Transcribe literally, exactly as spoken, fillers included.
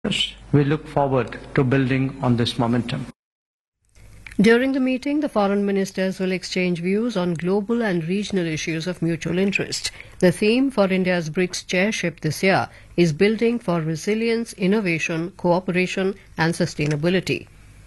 We look forward to building on this momentum. During the meeting, the foreign ministers will exchange views on global and regional issues of mutual interest. The theme for India's BRICS chairship this year is Building for Resilience, Innovation, Cooperation and Sustainability.